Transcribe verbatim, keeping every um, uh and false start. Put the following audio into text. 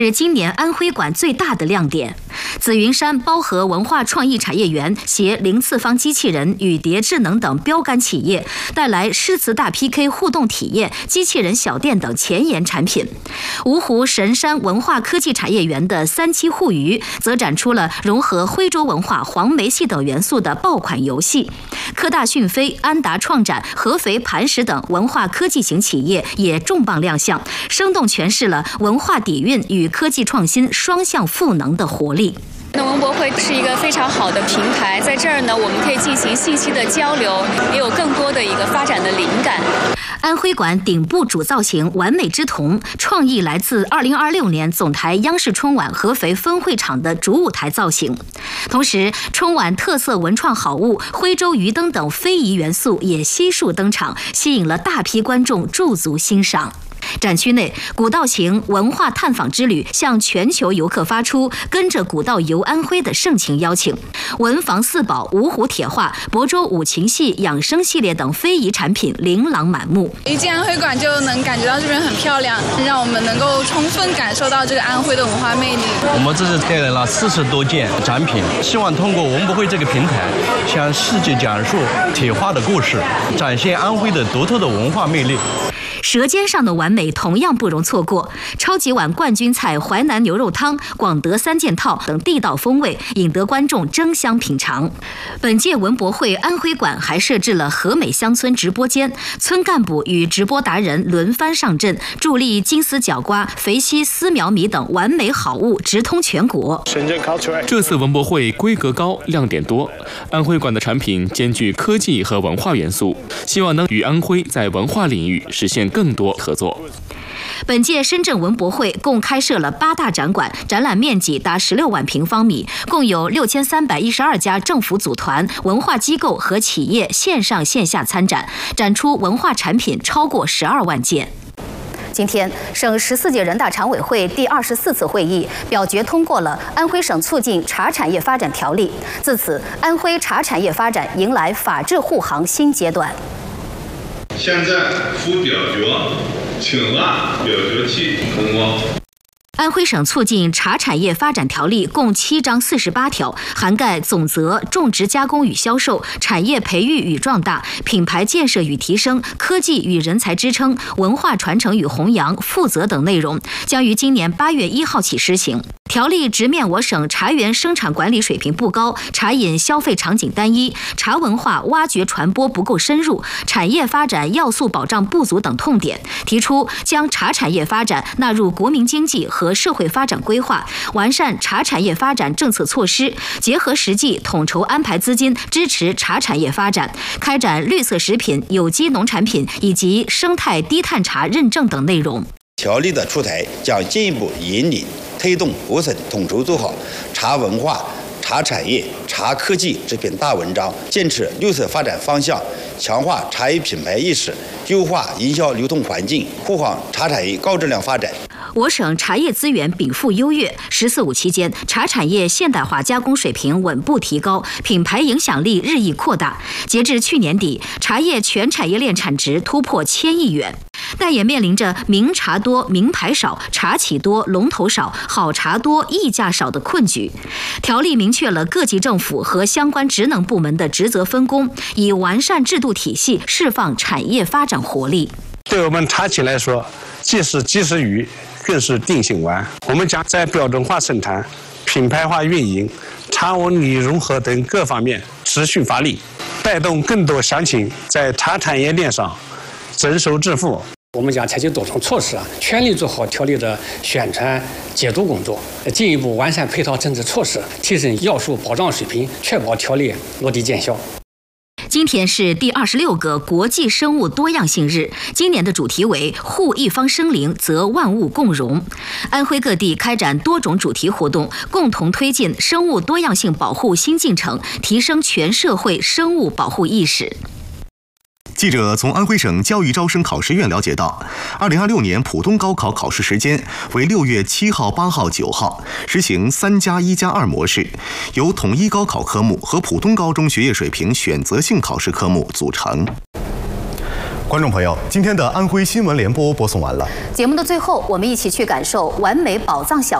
是今年安徽馆最大的亮点。紫云山包河文化创意产业园携零次方机器人、宇蝶智能等标杆企业，带来诗词大 P K 互动体验、机器人小店等前沿产品。芜湖神山文化科技产业园的三七互娱则展出了融合徽州文化、黄梅戏等元素的爆款游戏。科大讯飞、安达创展、合肥磐石等文化科技型企业也重磅亮相，生动诠释了文化底蕴与科技创新双向赋能的活力。 那文博会是一个非常好的平台，在这儿呢，我们可以进行信息的交流，也有更多的一个发展的灵感。 安徽馆顶部主造型完美之瞳，创意来自二零二六年总台央视春晚合肥分会场的主舞台造型。同时，春晚特色文创好物徽州鱼灯等非遗元素也悉数登场，吸引了大批观众驻足欣赏。展区内，古道行文化探访之旅向全球游客发出跟着古道游安徽的盛情邀请。文房四宝、芜湖铁画、亳州五禽戏、养生系列等非遗产品琳琅满目。 一进安徽馆就能感觉到这边很漂亮，让我们能够充分感受到这个安徽的文化魅力。 我们这次带来了四十多件展品，希望通过文博会这个平台，向世界讲述铁画的故事，展现安徽的独特的文化魅力。 舌尖上的完美同样不容错过，超级碗冠军菜淮南牛肉汤、广德三件套等地道风味，引得观众争相品尝。本届文博会安徽馆还设置了和美乡村直播间，村干部与直播达人轮番上阵，助力金丝角瓜、肥西丝苗米等完美好物直通全国。 这次文博会规格高，亮点多，安徽馆的产品兼具科技和文化元素，希望能与安徽在文化领域实现更多合作。 本届深圳文博会共开设了八大展馆，展览面积达十六万平方米，共有六千三百一十二家政府组团、文化机构和企业线上线下参展，展出文化产品超过十二万件。今天，省十四届人大常委会第二十四次会议表决通过了《安徽省促进茶产业发展条例》，自此，安徽茶产业发展迎来法治护航新阶段。 现在敷表决，请按表决器通过。 安徽省促进茶产业发展条例共七章四十八条，涵盖总则、种植加工与销售、产业培育与壮大、品牌建设与提升、科技与人才支撑、文化传承与弘扬、负责等内容，将于今年八月一号起施行。条例直面我省茶园生产管理水平不高、茶饮消费场景单一、茶文化挖掘传播不够深入、产业发展要素保障不足等痛点，提出将茶产业发展纳入国民经济和社会发展规划，完善茶产业发展政策措施，结合实际统筹安排资金支持茶产业发展，开展绿色食品、有机农产品以及生态低碳茶认证等内容。 条例的出台将进一步引领推动我省统筹做好茶文化、茶产业、茶科技这篇大文章，坚持绿色发展方向，强化茶叶品牌意识，优化营销流通环境，护航茶产业高质量发展。 我省茶叶资源禀赋优越，十四五期间，茶产业现代化加工水平稳步提高，品牌影响力日益扩大。截至去年底，茶叶全产业链产值突破千亿元，但也面临着名茶多、名牌少、茶企多、龙头少、好茶多、溢价少的困局。条例明确了各级政府和相关职能部门的职责分工，以完善制度体系，释放产业发展活力。 对我们茶企来说，既是及时雨，更是定心丸。我们将在标准化生产、品牌化运营、茶文旅融合等各方面持续发力，带动更多乡亲在茶产业链上增收致富。 我们将采取多重措施啊，全力做好条例的宣传解读工作，进一步完善配套政策措施，提升要素保障水平，确保条例落地见效。 今天是第二十六个国际生物多样性日，今年的主题为护一方生灵，则万物共荣。安徽各地开展多种主题活动，共同推进生物多样性保护新进程，提升全社会生物保护意识。 记者从安徽省教育招生考试院了解到，二零二六年普通高考考试时间为六月七号、八号、九号，实行三加一加二模式，由统一高考科目和普通高中学业水平选择性考试科目组成。 观众朋友，今天的安徽新闻联播播送完了。 节目的最后，我们一起去感受完美宝藏小